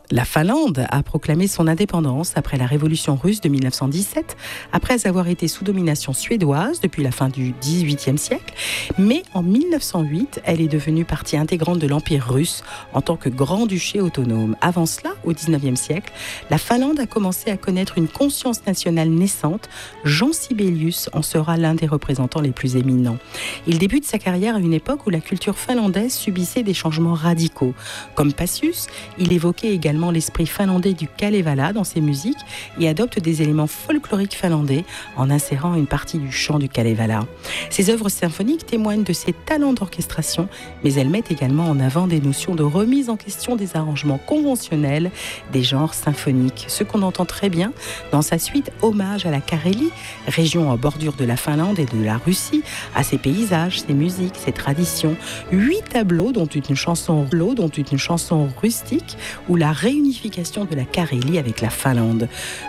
La Finlande a proclamé son indépendance après la révolution russe de 1917, après avoir été sous domination suédoise depuis la fin du XVIIIe siècle. Mais en 1908, elle est devenue partie intégrante de l'Empire russe en tant que grand-duché autonome. Avant cela, au XIXe siècle, la Finlande a commencé à connaître une conscience nationale naissante. Jean Sibelius en sera l'un des représentants les plus éminents. Il débute sa carrière à une époque où la culture finlandaise subissait des changements radicaux. Comme Pacius, il évoquait également l'esprit finlandais du Kalevala dans ses musiques et adopte des éléments folkloriques finlandais en insérant une partie du chant du Kalevala. Ses œuvres symphoniques témoignent de ses talents d'orchestration, mais elles mettent également en avant des notions de remise en question des arrangements conventionnels des genres symphoniques, ce qu'on entend très bien dans sa suite Hommage à la Carélie, région en bordure de la Finlande et de la Russie, à ses paysages, ses musiques, ses traditions. 8 tableaux dont une chanson rustique ou la réunification de la Carélie avec la Finlande.